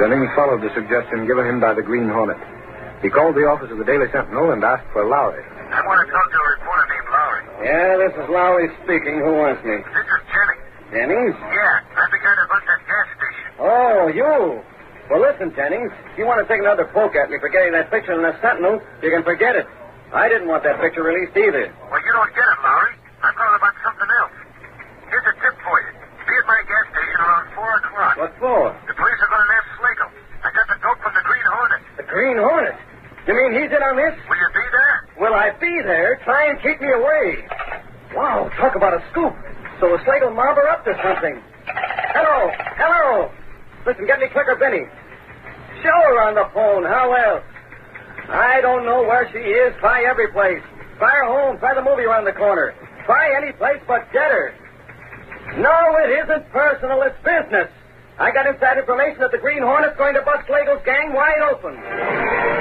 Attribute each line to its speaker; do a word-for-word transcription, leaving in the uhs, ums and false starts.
Speaker 1: Jennings followed the suggestion given him by the Green Hornet. He called the office of the Daily Sentinel and asked for Lowry.
Speaker 2: I want to talk to a reporter named Lowry.
Speaker 3: Yeah, this is Lowry speaking. Who wants me?
Speaker 2: This is Jennings.
Speaker 3: Jennings?
Speaker 2: Yeah, I'm the guy that runs that gas station.
Speaker 3: Oh, you. Well, listen, Jennings. If you want to take another poke at me for getting that picture in the Sentinel, you can forget it. I didn't want that picture released either.
Speaker 2: Well, you don't get it, Lowry. I'm calling about something else. Here's a tip for you. Be at my gas station around four o'clock.
Speaker 3: What for?
Speaker 2: The police are going to nab Slagle. I got the dope from the Green Hornet.
Speaker 3: The Green Hornet? You mean he's in on this?
Speaker 2: Will you be there?
Speaker 3: Will I be there? Try and keep me away. Wow, talk about a scoop. So the Slagle mob are up to something. Hello, hello. Listen, get me Clicker Benny. Show her on the phone. How else? I don't know where she is. Try every place. Try her home. Try the movie around the corner. Try any place but get her. No, it isn't personal. It's business. I got inside information that the Green Hornet's going to bust Slagle's gang wide open.